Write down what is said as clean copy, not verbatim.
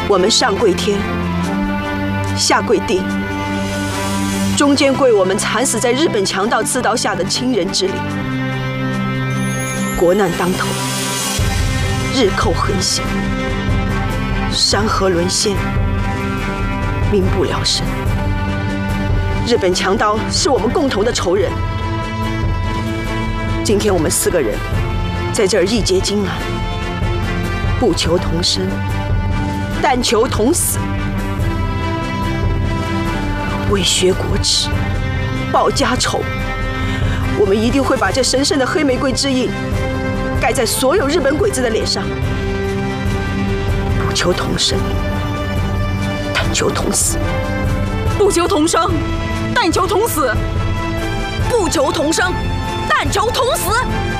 我们上跪天，下跪地，中间跪我们惨死在日本强盗刺刀下的亲人之礼。国难当头，日寇横行，山河沦陷，民不聊生。日本强盗是我们共同的仇人。今天我们4个人在这儿义结金兰，不求同生，但求同死。为学国耻，报家仇，我们一定会把这神圣的黑玫瑰之印盖在所有日本鬼子的脸上。不求同生，但求同死。 不求同生，但求同死；不求同生，但求同死。